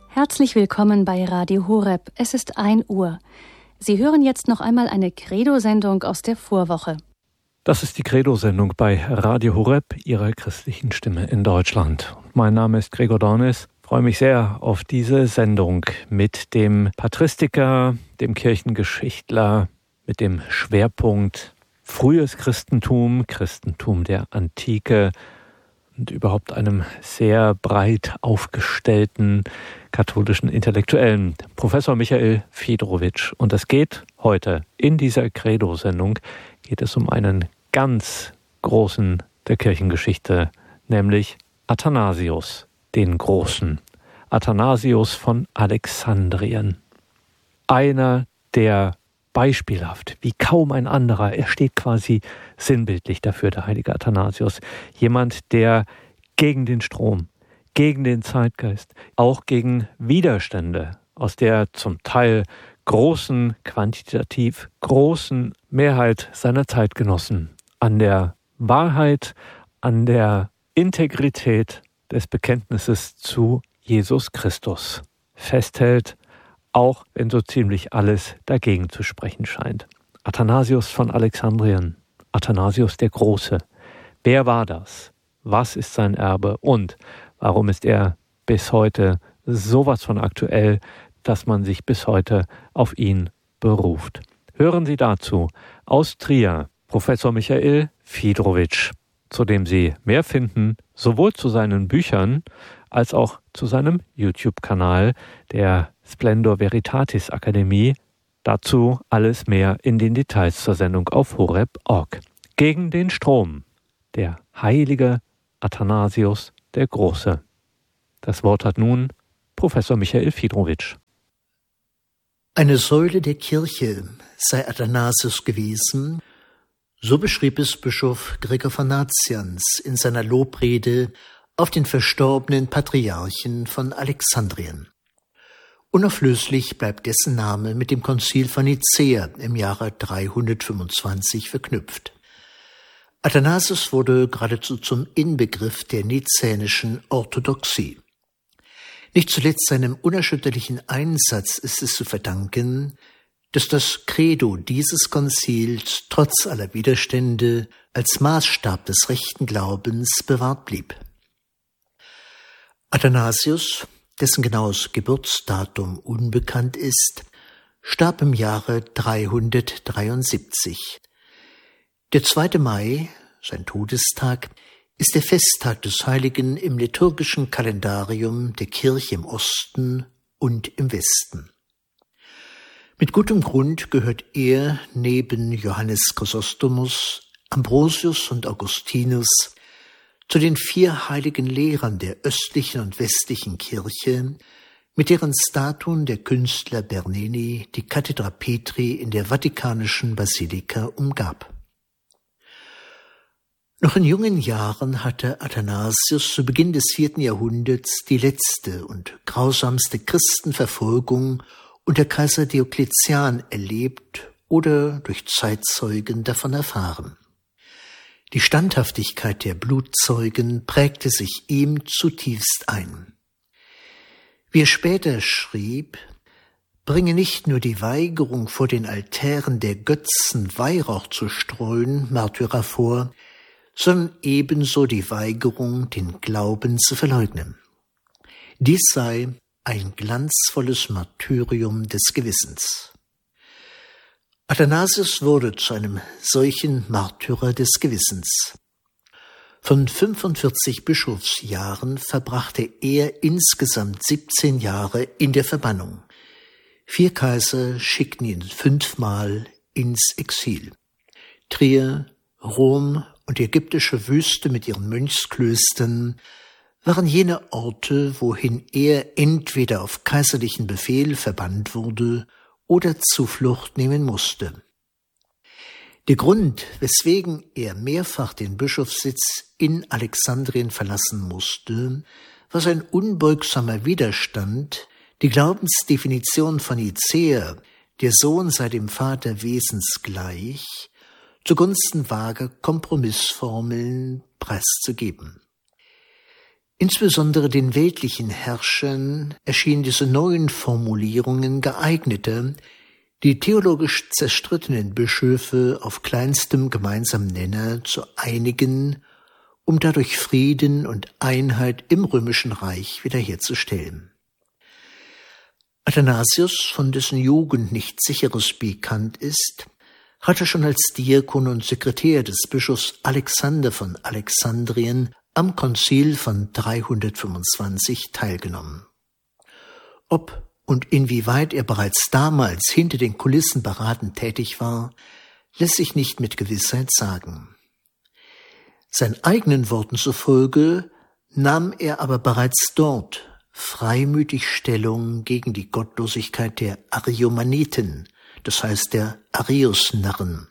Herzlich willkommen bei Radio Horeb. Es ist 1 Uhr. Sie hören jetzt noch einmal eine Credo-Sendung aus der Vorwoche. Das ist die Credo-Sendung bei Radio Horeb, Ihrer christlichen Stimme in Deutschland. Mein Name ist Gregor Dornis. Ich freue mich sehr auf diese Sendung mit dem Patristiker, dem Kirchengeschichtler, mit dem Schwerpunkt frühes Christentum, Christentum der Antike und überhaupt einem sehr breit aufgestellten katholischen Intellektuellen, Professor Michael Fiedorowicz. Und es geht heute in dieser Credo-Sendung, geht es um einen ganz großen der Kirchengeschichte, nämlich Athanasius, den Großen. Athanasius von Alexandrien. Einer, der beispielhaft, wie kaum ein anderer, er steht quasi sinnbildlich dafür, der heilige Athanasius. Jemand, der gegen den Strom, gegen den Zeitgeist, auch gegen Widerstände aus der zum Teil quantitativ großen Mehrheit seiner Zeitgenossen an der Wahrheit, an der Integrität des Bekenntnisses zu Jesus Christus festhält, auch wenn so ziemlich alles dagegen zu sprechen scheint. Athanasius von Alexandrien, Athanasius der Große. Wer war das? Was ist sein Erbe? Und warum ist er bis heute sowas von aktuell, dass man sich bis heute auf ihn beruft? Hören Sie dazu aus Trier Professor Michael Fiedorowicz, zu dem Sie mehr finden, sowohl zu seinen Büchern als auch zu seinem YouTube-Kanal, der Splendor Veritatis Akademie. Dazu alles mehr in den Details zur Sendung auf horeb.org. Gegen den Strom, der heilige Athanasius der Große. Das Wort hat nun Professor Michael Fiedorowicz. Eine Säule der Kirche sei Athanasius gewesen, so beschrieb es Bischof Gregor von Nazianz in seiner Lobrede auf den verstorbenen Patriarchen von Alexandrien. Unauflöslich bleibt dessen Name mit dem Konzil von Nicäa im Jahre 325 verknüpft. Athanasius wurde geradezu zum Inbegriff der nizänischen Orthodoxie. Nicht zuletzt seinem unerschütterlichen Einsatz ist es zu verdanken, dass das Credo dieses Konzils trotz aller Widerstände als Maßstab des rechten Glaubens bewahrt blieb. Athanasius, dessen genaues Geburtsdatum unbekannt ist, starb im Jahre 373. Der 2. Mai, sein Todestag, ist der Festtag des Heiligen im liturgischen Kalendarium der Kirche im Osten und im Westen. Mit gutem Grund gehört er neben Johannes Chrysostomus, Ambrosius und Augustinus zu den 4 heiligen Lehrern der östlichen und westlichen Kirche, mit deren Statuen der Künstler Bernini die Cathedra Petri in der Vatikanischen Basilika umgab. Noch in jungen Jahren hatte Athanasius zu Beginn des 4. Jahrhunderts die letzte und grausamste Christenverfolgung unter Kaiser Diokletian erlebt oder durch Zeitzeugen davon erfahren. Die Standhaftigkeit der Blutzeugen prägte sich ihm zutiefst ein. Wie er später schrieb, bringe nicht nur die Weigerung, vor den Altären der Götzen Weihrauch zu streuen, Märtyrer vor, sondern ebenso die Weigerung, den Glauben zu verleugnen. Dies sei ein glanzvolles Martyrium des Gewissens. Athanasius wurde zu einem solchen Märtyrer des Gewissens. Von 45 Bischofsjahren verbrachte er insgesamt 17 Jahre in der Verbannung. 4 Kaiser schickten ihn 5-mal ins Exil. Trier, Rom und die ägyptische Wüste mit ihren Mönchsklöstern waren jene Orte, wohin er entweder auf kaiserlichen Befehl verbannt wurde oder Zuflucht nehmen musste. Der Grund, weswegen er mehrfach den Bischofssitz in Alexandrien verlassen musste, war sein unbeugsamer Widerstand, die Glaubensdefinition von Nicäa, der Sohn sei dem Vater wesensgleich, zugunsten vager Kompromissformeln preiszugeben. Insbesondere den weltlichen Herrschern erschienen diese neuen Formulierungen geeigneter, die theologisch zerstrittenen Bischöfe auf kleinstem gemeinsamen Nenner zu einigen, um dadurch Frieden und Einheit im Römischen Reich wiederherzustellen. Athanasius, von dessen Jugend nichts Sicheres bekannt ist, hatte schon als Diakon und Sekretär des Bischofs Alexander von Alexandrien am Konzil von 325 teilgenommen. Ob und inwieweit er bereits damals hinter den Kulissen beratend tätig war, lässt sich nicht mit Gewissheit sagen. Seinen eigenen Worten zufolge nahm er aber bereits dort freimütig Stellung gegen die Gottlosigkeit der Ariomaniten, das heißt der Ariusnarren.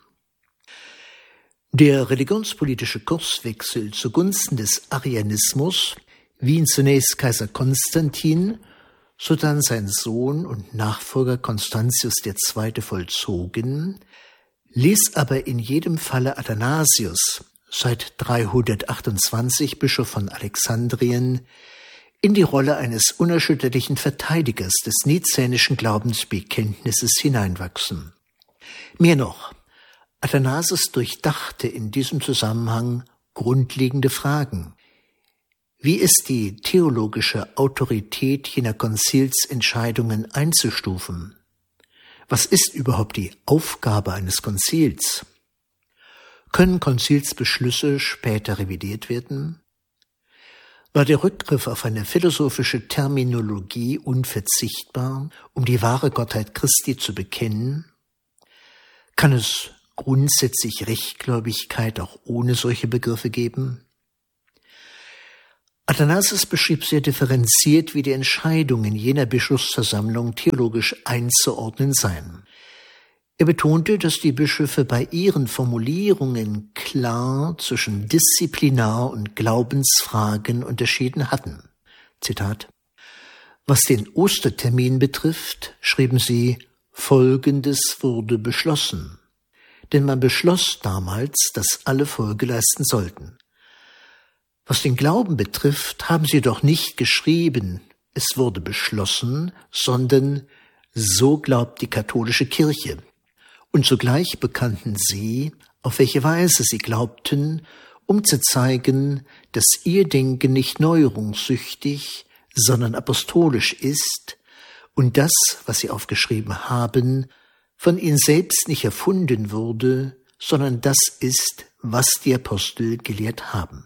Der religionspolitische Kurswechsel zugunsten des Arianismus, wie ihn zunächst Kaiser Konstantin, sodann sein Sohn und Nachfolger Constantius II. Vollzogen, ließ aber in jedem Falle Athanasius, seit 328 Bischof von Alexandrien, in die Rolle eines unerschütterlichen Verteidigers des nizänischen Glaubensbekenntnisses hineinwachsen. Mehr noch, Athanasius durchdachte in diesem Zusammenhang grundlegende Fragen. Wie ist die theologische Autorität jener Konzilsentscheidungen einzustufen? Was ist überhaupt die Aufgabe eines Konzils? Können Konzilsbeschlüsse später revidiert werden? War der Rückgriff auf eine philosophische Terminologie unverzichtbar, um die wahre Gottheit Christi zu bekennen? Kann es grundsätzlich Rechtgläubigkeit auch ohne solche Begriffe geben? Athanasius beschrieb sehr differenziert, wie die Entscheidungen jener Bischofsversammlung theologisch einzuordnen seien. Er betonte, dass die Bischöfe bei ihren Formulierungen klar zwischen Disziplinar- und Glaubensfragen unterschieden hatten. Zitat: Was den Ostertermin betrifft, schrieben sie, Folgendes wurde beschlossen. Denn man beschloss damals, dass alle Folge leisten sollten. Was den Glauben betrifft, haben sie doch nicht geschrieben, es wurde beschlossen, sondern so glaubt die katholische Kirche. Und zugleich bekannten sie, auf welche Weise sie glaubten, um zu zeigen, dass ihr Denken nicht neuerungssüchtig, sondern apostolisch ist und das, was sie aufgeschrieben haben, von ihnen selbst nicht erfunden wurde, sondern das ist, was die Apostel gelehrt haben.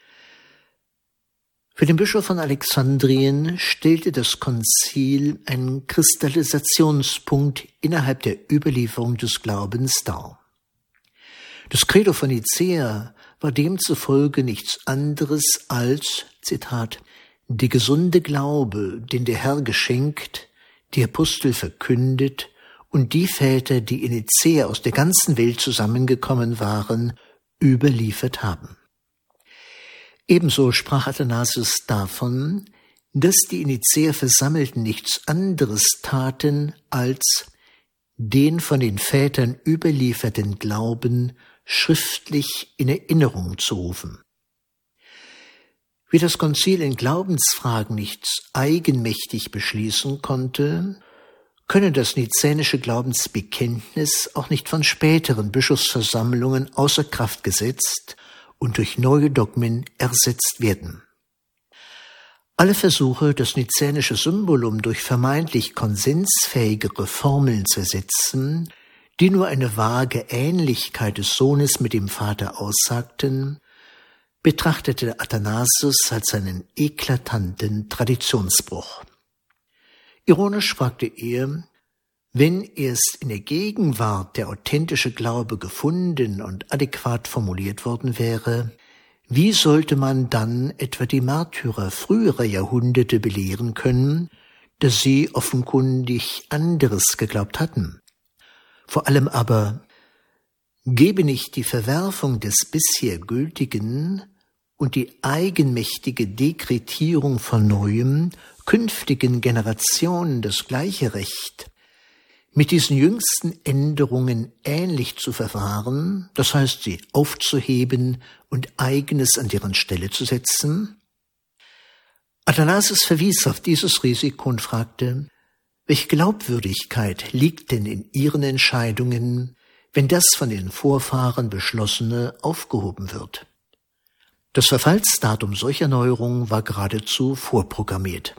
Für den Bischof von Alexandrien stellte das Konzil einen Kristallisationspunkt innerhalb der Überlieferung des Glaubens dar. Das Credo von Nicäa war demzufolge nichts anderes als, Zitat, der gesunde Glaube, den der Herr geschenkt, die Apostel verkündet und die Väter, die in Nicäa aus der ganzen Welt zusammengekommen waren, überliefert haben. Ebenso sprach Athanasius davon, dass die in Nicäa Versammelten nichts anderes taten, als den von den Vätern überlieferten Glauben schriftlich in Erinnerung zu rufen. Wie das Konzil in Glaubensfragen nichts eigenmächtig beschließen konnte, könne das nizänische Glaubensbekenntnis auch nicht von späteren Bischofsversammlungen außer Kraft gesetzt und durch neue Dogmen ersetzt werden. Alle Versuche, das nizänische Symbolum durch vermeintlich konsensfähigere Formeln zu ersetzen, die nur eine vage Ähnlichkeit des Sohnes mit dem Vater aussagten, betrachtete Athanasius als einen eklatanten Traditionsbruch. Ironisch fragte er, wenn erst in der Gegenwart der authentische Glaube gefunden und adäquat formuliert worden wäre, wie sollte man dann etwa die Märtyrer früherer Jahrhunderte belehren können, dass sie offenkundig anderes geglaubt hatten? Vor allem aber, gebe nicht die Verwerfung des bisher Gültigen und die eigenmächtige Dekretierung von Neuem künftigen Generationen das gleiche Recht, mit diesen jüngsten Änderungen ähnlich zu verfahren, das heißt, sie aufzuheben und Eigenes an deren Stelle zu setzen? Athanasius verwies auf dieses Risiko und fragte, welche Glaubwürdigkeit liegt denn in Ihren Entscheidungen, wenn das von den Vorfahren Beschlossene aufgehoben wird? Das Verfallsdatum solcher Neuerungen war geradezu vorprogrammiert.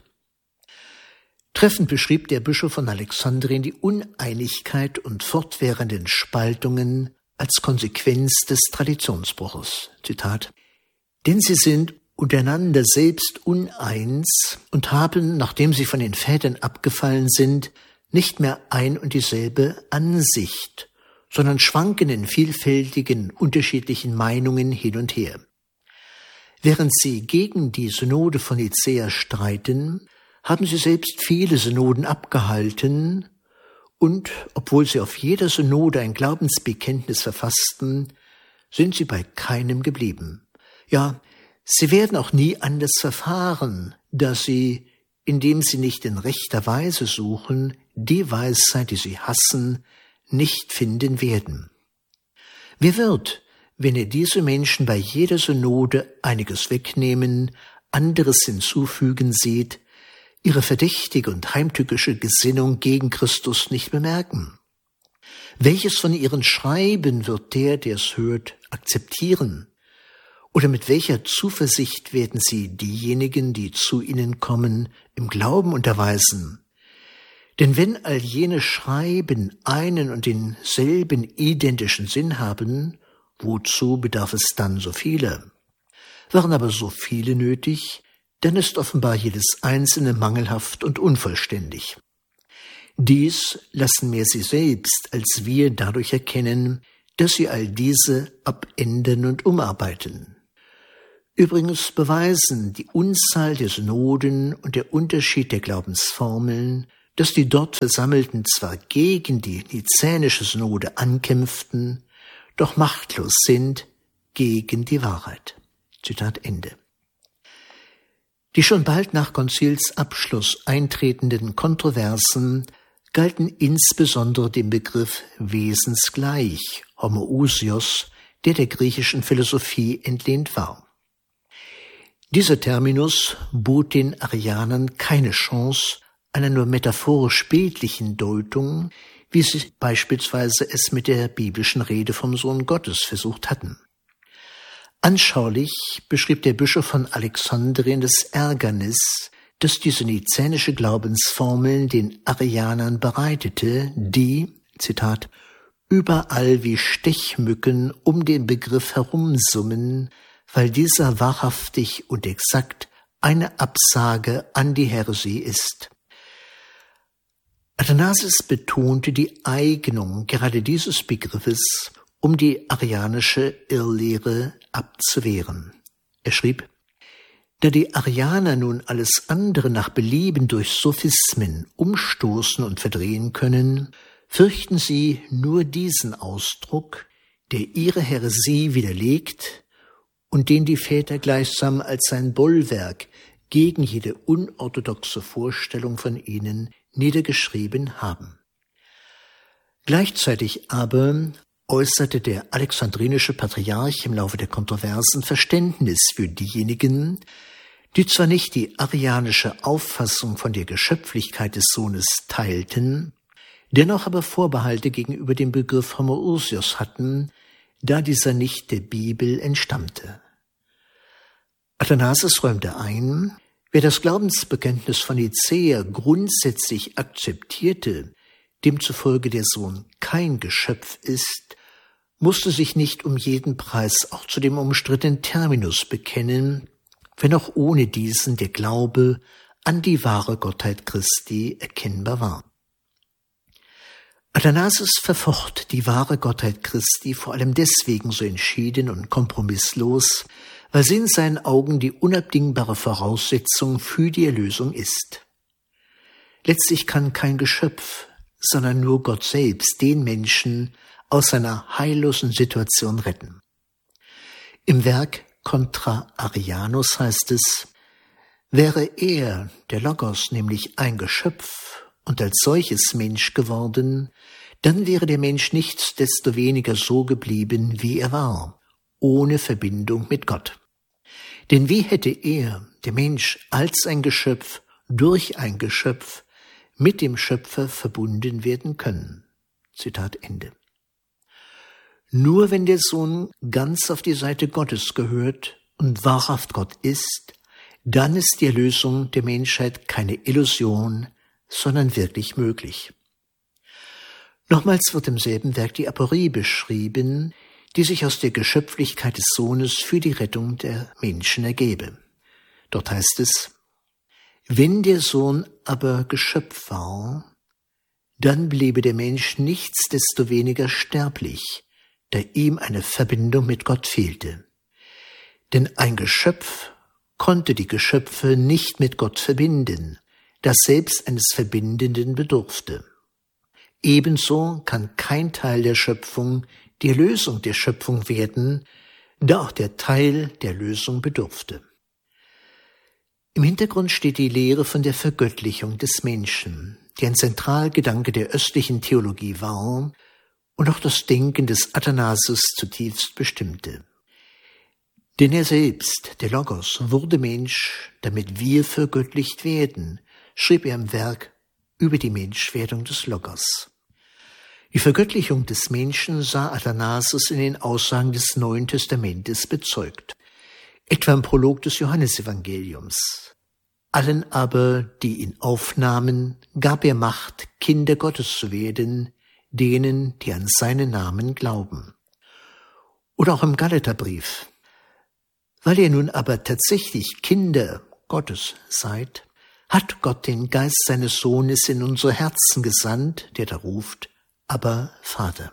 Treffend beschrieb der Bischof von Alexandrien die Uneinigkeit und fortwährenden Spaltungen als Konsequenz des Traditionsbruches. Zitat: Denn sie sind untereinander selbst uneins und haben, nachdem sie von den Vätern abgefallen sind, nicht mehr ein und dieselbe Ansicht, sondern schwanken in vielfältigen, unterschiedlichen Meinungen hin und her. Während sie gegen die Synode von Nicäa streiten, haben sie selbst viele Synoden abgehalten und, obwohl sie auf jeder Synode ein Glaubensbekenntnis verfassten, sind sie bei keinem geblieben. Ja, sie werden auch nie anders verfahren, da sie, indem sie nicht in rechter Weise suchen, die Weisheit, die sie hassen, nicht finden werden. Wer wird, wenn er diese Menschen bei jeder Synode einiges wegnehmen, anderes hinzufügen sieht, ihre verdächtige und heimtückische Gesinnung gegen Christus nicht bemerken? Welches von ihren Schreiben wird der es hört, akzeptieren? Oder mit welcher Zuversicht werden sie diejenigen, die zu ihnen kommen, im Glauben unterweisen? Denn wenn all jene Schreiben einen und denselben identischen Sinn haben, wozu bedarf es dann so viele? Waren aber so viele nötig, dann ist offenbar jedes einzelne mangelhaft und unvollständig. Dies lassen mehr sie selbst als wir dadurch erkennen, dass sie all diese abändern und umarbeiten. Übrigens beweisen die Unzahl der Synoden und der Unterschied der Glaubensformeln, dass die dort Versammelten zwar gegen die nizänische Synode ankämpften, doch machtlos sind gegen die Wahrheit. Zitat Ende. Die schon bald nach Konzilsabschluss eintretenden Kontroversen galten insbesondere dem Begriff wesensgleich, homoousios, der griechischen Philosophie entlehnt war. Dieser Terminus bot den Arianern keine Chance einer nur metaphorisch bildlichen Deutung, wie sie beispielsweise es mit der biblischen Rede vom Sohn Gottes versucht hatten. Anschaulich beschrieb der Bischof von Alexandrien das Ärgernis, das diese nizänische Glaubensformeln den Arianern bereitete, die, Zitat, überall wie Stechmücken um den Begriff herumsummen, weil dieser wahrhaftig und exakt eine Absage an die Häresie ist. Athanasius betonte die Eignung gerade dieses Begriffes, um die arianische Irrlehre abzuwehren. Er schrieb: Da die Arianer nun alles andere nach Belieben durch Sophismen umstoßen und verdrehen können, fürchten sie nur diesen Ausdruck, der ihre Häresie widerlegt und den die Väter gleichsam als ein Bollwerk gegen jede unorthodoxe Vorstellung von ihnen niedergeschrieben haben. Gleichzeitig aber äußerte der alexandrinische Patriarch im Laufe der Kontroversen Verständnis für diejenigen, die zwar nicht die arianische Auffassung von der Geschöpflichkeit des Sohnes teilten, dennoch aber Vorbehalte gegenüber dem Begriff homoousios hatten, da dieser nicht der Bibel entstammte. Athanasius räumte ein, wer das Glaubensbekenntnis von Nicäa grundsätzlich akzeptierte, demzufolge der Sohn kein Geschöpf ist, musste sich nicht um jeden Preis auch zu dem umstrittenen Terminus bekennen, wenn auch ohne diesen der Glaube an die wahre Gottheit Christi erkennbar war. Athanasius verfocht die wahre Gottheit Christi vor allem deswegen so entschieden und kompromisslos, weil sie in seinen Augen die unabdingbare Voraussetzung für die Erlösung ist. Letztlich kann kein Geschöpf, sondern nur Gott selbst den Menschen aus seiner heillosen Situation retten. Im Werk Contra Arianus heißt es: Wäre er, der Logos, nämlich ein Geschöpf und als solches Mensch geworden, dann wäre der Mensch nichtsdestoweniger so geblieben, wie er war, ohne Verbindung mit Gott. Denn wie hätte er, der Mensch als ein Geschöpf, durch ein Geschöpf, mit dem Schöpfer verbunden werden können. Zitat Ende. Nur wenn der Sohn ganz auf die Seite Gottes gehört und wahrhaft Gott ist, dann ist die Erlösung der Menschheit keine Illusion, sondern wirklich möglich. Nochmals wird im selben Werk die Aporie beschrieben, die sich aus der Geschöpflichkeit des Sohnes für die Rettung der Menschen ergebe. Dort heißt es: Wenn der Sohn aber Geschöpf war, dann bliebe der Mensch nichtsdestoweniger sterblich, da ihm eine Verbindung mit Gott fehlte. Denn ein Geschöpf konnte die Geschöpfe nicht mit Gott verbinden, das selbst eines Verbindenden bedurfte. Ebenso kann kein Teil der Schöpfung die Erlösung der Schöpfung werden, da auch der Teil der Lösung bedurfte. Im Hintergrund steht die Lehre von der Vergöttlichung des Menschen, die ein Zentralgedanke der östlichen Theologie war und auch das Denken des Athanasius zutiefst bestimmte. Denn er selbst, der Logos, wurde Mensch, damit wir vergöttlicht werden, schrieb er im Werk über die Menschwerdung des Logos. Die Vergöttlichung des Menschen sah Athanasius in den Aussagen des Neuen Testamentes bezeugt, etwa im Prolog des Johannesevangeliums. Allen aber, die ihn aufnahmen, gab er Macht, Kinder Gottes zu werden, denen, die an seinen Namen glauben. Oder auch im Galaterbrief: Weil ihr nun aber tatsächlich Kinder Gottes seid, hat Gott den Geist seines Sohnes in unsere Herzen gesandt, der da ruft: Aber Vater.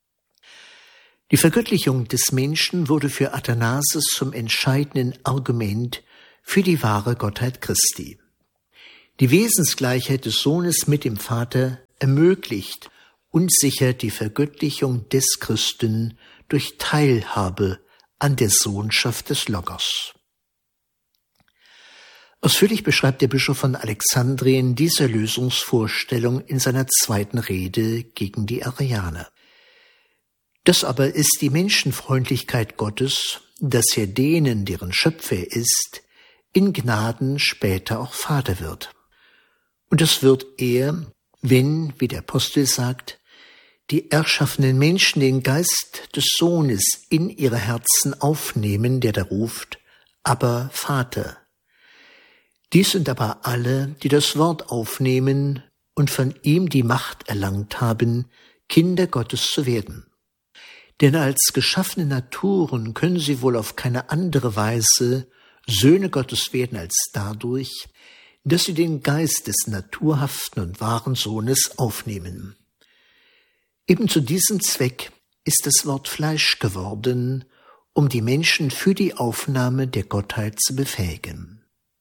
Die Vergöttlichung des Menschen wurde für Athanasius zum entscheidenden Argument für die wahre Gottheit Christi. Die Wesensgleichheit des Sohnes mit dem Vater ermöglicht und sichert die Vergöttlichung des Christen durch Teilhabe an der Sohnschaft des Logos. Ausführlich beschreibt der Bischof von Alexandrien diese Erlösungsvorstellung in seiner zweiten Rede gegen die Arianer. Das aber ist die Menschenfreundlichkeit Gottes, dass er denen, deren Schöpfer er ist, in Gnaden später auch Vater wird. Und das wird er, wenn, wie der Apostel sagt, die erschaffenen Menschen den Geist des Sohnes in ihre Herzen aufnehmen, der da ruft: Aber Vater. Dies sind aber alle, die das Wort aufnehmen und von ihm die Macht erlangt haben, Kinder Gottes zu werden. Denn als geschaffene Naturen können sie wohl auf keine andere Weise Söhne Gottes werden als dadurch, dass sie den Geist des naturhaften und wahren Sohnes aufnehmen. Eben zu diesem Zweck ist das Wort Fleisch geworden, um die Menschen für die Aufnahme der Gottheit zu befähigen.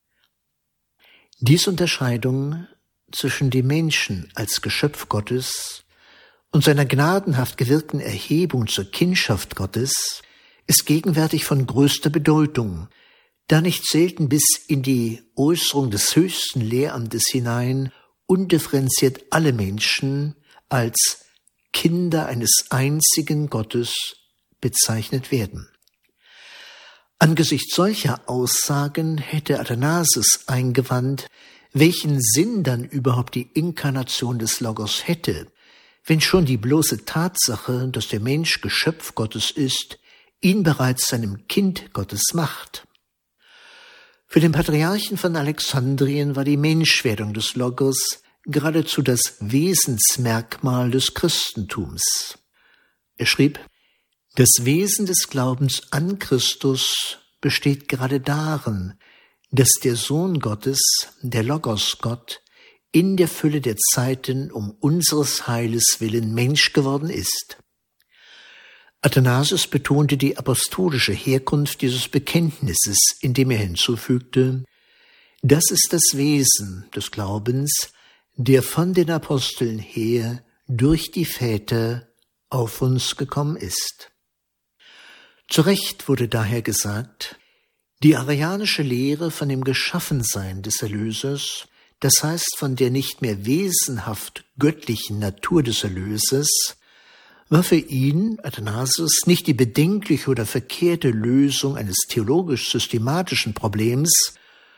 Diese Unterscheidung zwischen dem Menschen als Geschöpf Gottes und seiner gnadenhaft gewirkten Erhebung zur Kindschaft Gottes ist gegenwärtig von größter Bedeutung, da nicht selten bis in die Äußerung des höchsten Lehramtes hinein undifferenziert alle Menschen als Kinder eines einzigen Gottes bezeichnet werden. Angesichts solcher Aussagen hätte Athanasius eingewandt, welchen Sinn dann überhaupt die Inkarnation des Logos hätte, wenn schon die bloße Tatsache, dass der Mensch Geschöpf Gottes ist, ihn bereits seinem Kind Gottes macht. Für den Patriarchen von Alexandrien war die Menschwerdung des Logos geradezu das Wesensmerkmal des Christentums. Er schrieb: Das Wesen des Glaubens an Christus besteht gerade darin, dass der Sohn Gottes, der Logos Gott, in der Fülle der Zeiten um unseres Heiles willen Mensch geworden ist. Athanasius betonte die apostolische Herkunft dieses Bekenntnisses, indem er hinzufügte: Das ist das Wesen des Glaubens, der von den Aposteln her durch die Väter auf uns gekommen ist. Zu Recht wurde daher gesagt, die arianische Lehre von dem Geschaffensein des Erlösers, das heißt von der nicht mehr wesenhaft göttlichen Natur des Erlösers, war für ihn, Athanasius, nicht die bedenkliche oder verkehrte Lösung eines theologisch-systematischen Problems,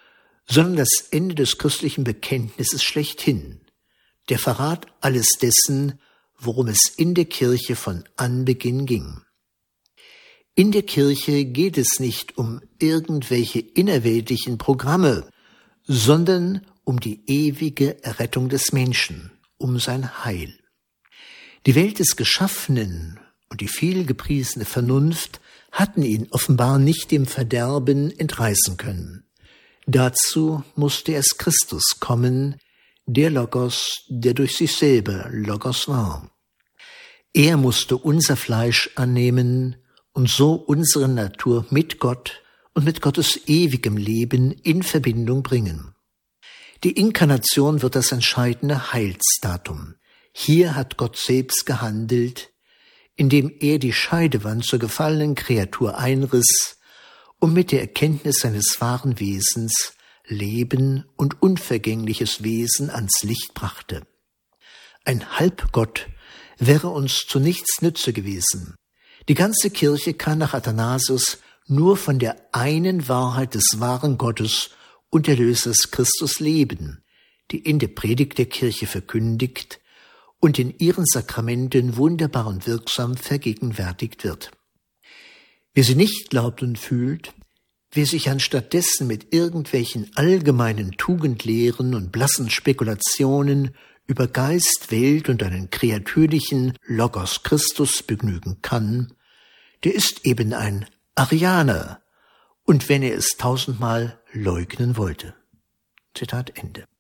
sondern das Ende des christlichen Bekenntnisses schlechthin, der Verrat alles dessen, worum es in der Kirche von Anbeginn ging. In der Kirche geht es nicht um irgendwelche innerweltlichen Programme, sondern um die ewige Errettung des Menschen, um sein Heil. Die Welt des Geschaffenen und die vielgepriesene Vernunft hatten ihn offenbar nicht dem Verderben entreißen können. Dazu musste erst Christus kommen, der Logos, der durch sich selber Logos war. Er musste unser Fleisch annehmen und so unsere Natur mit Gott und mit Gottes ewigem Leben in Verbindung bringen. Die Inkarnation wird das entscheidende Heilsdatum. Hier hat Gott selbst gehandelt, indem er die Scheidewand zur gefallenen Kreatur einriss und mit der Erkenntnis seines wahren Wesens Leben und unvergängliches Wesen ans Licht brachte. Ein Halbgott wäre uns zu nichts nütze gewesen. Die ganze Kirche kann nach Athanasius nur von der einen Wahrheit des wahren Gottes und Erlösers Christus leben, die in der Predigt der Kirche verkündigt und in ihren Sakramenten wunderbar und wirksam vergegenwärtigt wird. Wer sie nicht glaubt und fühlt, wer sich anstattdessen mit irgendwelchen allgemeinen Tugendlehren und blassen Spekulationen über Geist, Welt und einen kreatürlichen Logos Christus begnügen kann, der ist eben ein Arianer, und wenn er es 1000-mal leugnen wollte. Zitat Ende.